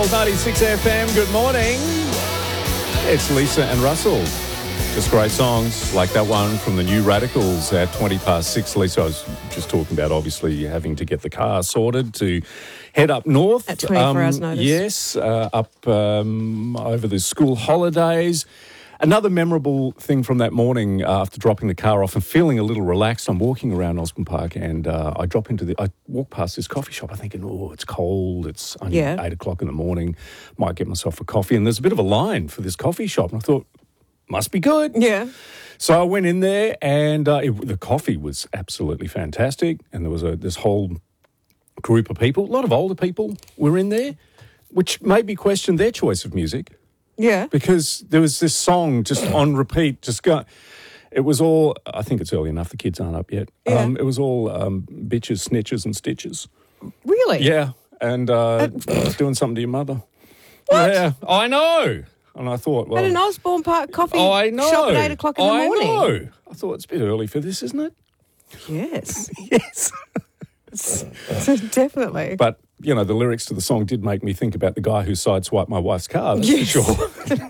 Gold 96 FM. Good morning. It's Lisa and Russell. Just great songs like that one from the New Radicals at 6:20. Lisa, I was just talking about obviously having to get the car sorted to head up north. At 24 hours notice. Yes, up over the school holidays. Another memorable thing from that morning after dropping the car off and feeling a little relaxed, I'm walking around Osborne Park and I walk past this coffee shop. I'm thinking, oh, it's cold. It's only 8 o'clock in the morning. Might get myself a coffee. And there's a bit of a line for this coffee shop. And I thought, must be good. Yeah. So I went in there and the coffee was absolutely fantastic. And there was this whole group of people, a lot of older people were in there, which made me question their choice of music. Yeah. Because there was this song just on repeat, it was all, I think it's early enough, the kids aren't up yet. Yeah. It was all bitches, snitches and stitches. Really? Yeah, and doing something to your mother. What? Yeah, I know. And I thought, well... At an Osborne Park coffee shop at 8 o'clock in the morning. I know. I thought it's a bit early for this, isn't it? Yes. Yes. So definitely. But, you know, the lyrics to the song did make me think about the guy who sideswiped my wife's car, that's for sure.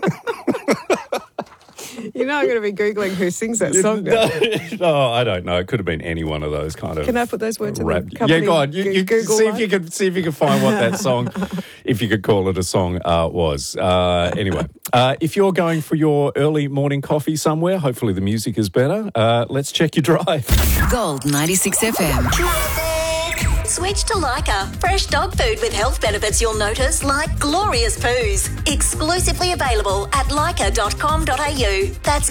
You know I'm going to be Googling who sings that song now. No, I don't know. It could have been any one of those kind of... Can I put those words in rap. the company? Yeah, go on. You Google see one? if you can find what that song, if you could call it a song, was. Anyway, if you're going for your early morning coffee somewhere, hopefully the music is better. Let's check your drive. Gold 96 FM. Switch to Leica. Fresh dog food with health benefits you'll notice, like glorious poos. Exclusively available at leica.com.au. That's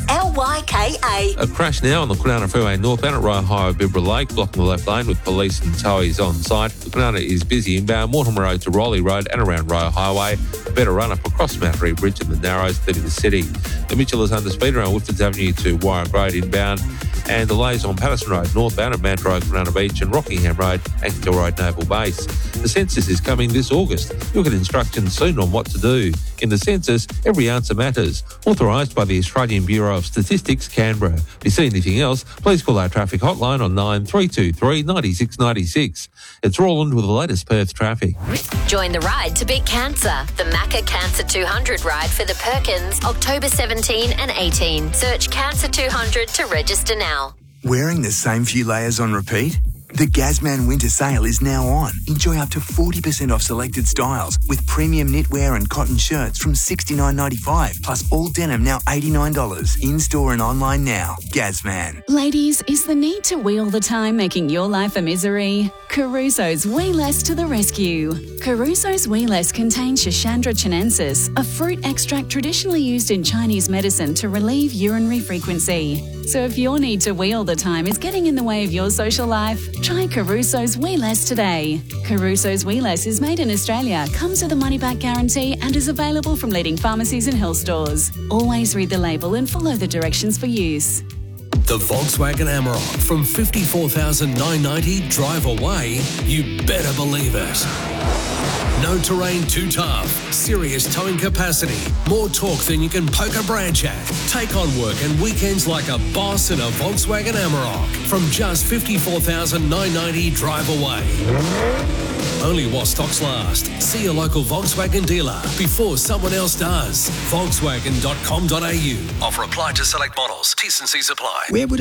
Lyka. A crash now on the Kwinana Freeway northbound at Rye Highway, Bibra Lake, blocking the left lane with police and towies on site. The Kwinana is busy inbound Mortimer Road to Raleigh Road and around Rye Highway. A better run up across Mount Bridge and the Narrows leading the city. The Mitchell is under speed around Woodfords Avenue to Wyre Road inbound, and delays on Patterson Road northbound at Mount Road, Kwinana Beach and Rockingham Road and Kilroyd Naval Base. The census is coming this August. You'll get instructions soon on what to do. In the census, every answer matters. Authorised by the Australian Bureau of Statistics, Canberra. If you see anything else, please call our traffic hotline on 9323 96 96. It's Roland with the latest Perth traffic. Join the ride to beat cancer. The Macca Cancer 200 ride for the Perkins, October 17 and 18. Search Cancer 200 to register now. Wearing the same few layers on repeat? The Gazman Winter Sale is now on. Enjoy up to 40% off selected styles with premium knitwear and cotton shirts from $69.95, plus all denim now $89. In-store and online now. Gazman. Ladies, is the need to wee all the time making your life a misery? Caruso's Wee Less to the rescue. Caruso's Wee Less contains Schisandra chinensis, a fruit extract traditionally used in Chinese medicine to relieve urinary frequency. So if your need to wee all the time is getting in the way of your social life, try Caruso's Wee Less today. Caruso's Wee Less is made in Australia, comes with a money-back guarantee and is available from leading pharmacies and health stores. Always read the label and follow the directions for use. The Volkswagen Amarok from $54,990 drive away, you better believe it. No terrain too tough, serious towing capacity, more torque than you can poke a branch at. Take on work and weekends like a boss in a Volkswagen Amarok from just $54,990 drive away. Only while stocks last. See your local Volkswagen dealer before someone else does. Volkswagen.com.au. Offer applied to select models. T&Cs apply. Where would